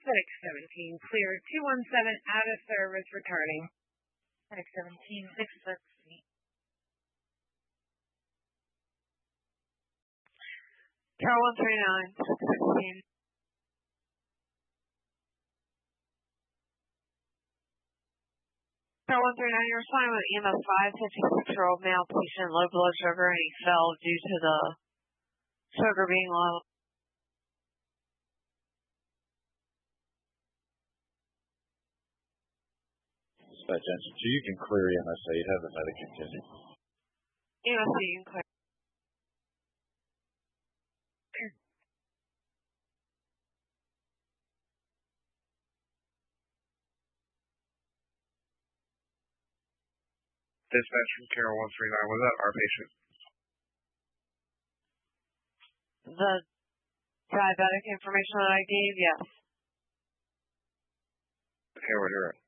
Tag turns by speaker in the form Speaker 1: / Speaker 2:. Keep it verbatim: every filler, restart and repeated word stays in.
Speaker 1: FedEx seventeen cleared. two one seven out of service returning.
Speaker 2: FedEx seventeen, six six.
Speaker 1: Tower one three nine, six sixteen. Tower one three nine, you're responding with E M S five, fifty-six-year-old male patient, low blood sugar, and he fell due to the sugar being low.
Speaker 3: Dispatch answer two, you can clear E M S eight, have the medic continue.
Speaker 1: E M S eight, you can clear.
Speaker 4: Dispatch from Carol one three nine, was that our patient?
Speaker 1: The diabetic information that I gave, yes.
Speaker 4: Okay, we're here.